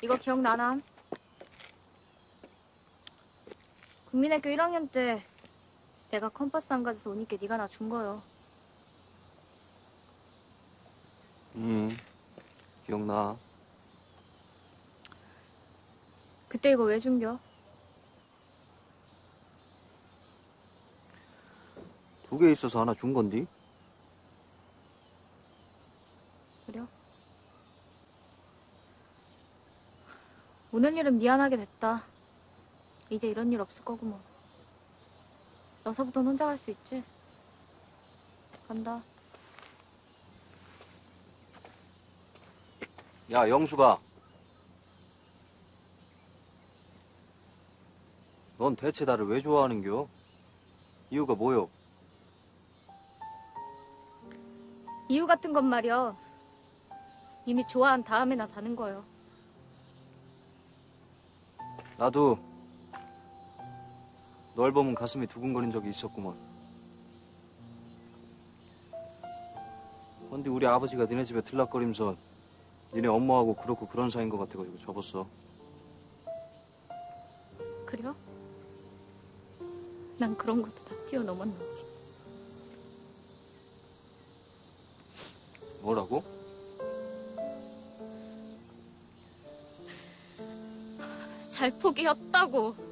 이거 기억나나? 국민학교 1학년 때 내가 컴파스 안 가져서 오니까 네가 나 준 거요. 기억나. 그때 이거 왜 준겨? 두 개 있어서 하나 준 건디? 그래? 오늘 일은 미안하게 됐다. 이제 이런 일 없을 거고 뭐. 너서부터는 혼자 갈 수 있지? 간다. 야, 영수가. 넌 대체 나를 왜 좋아하는겨? 이유가 뭐요? 이유 같은 건 말이야. 이미 좋아한 다음에나 다는 거요. 나도 널 보면 가슴이 두근거린 적이 있었구먼. 근데 우리 아버지가 니네 집에 들락거리면서 니네 엄마하고 그렇고 그런 사이인 것 같아가지고 접었어. 그래요? 난 그런 것도 다 뛰어넘었는지. 뭐라고? 잘 포기했다고.